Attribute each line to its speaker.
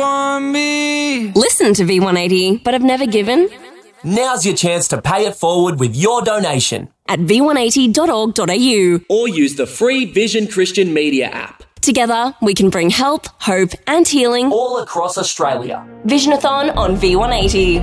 Speaker 1: want me.
Speaker 2: Listen to V180 but have never given?
Speaker 3: Now's your chance to pay it forward with your donation
Speaker 2: At v180.org.au.
Speaker 3: or use the free Vision Christian Media app.
Speaker 2: Together, we can bring help, hope and healing
Speaker 3: All across Australia.
Speaker 2: Visionathon on V180.